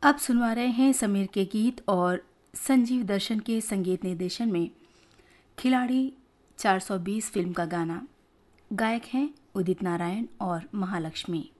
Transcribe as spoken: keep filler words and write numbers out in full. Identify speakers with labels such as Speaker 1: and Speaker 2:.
Speaker 1: अब सुनवा रहे हैं समीर के गीत और संजीव दर्शन के संगीत निर्देशन में खिलाड़ी चार सौ बीस फिल्म का गाना। गायक हैं उदित नारायण और महालक्ष्मी।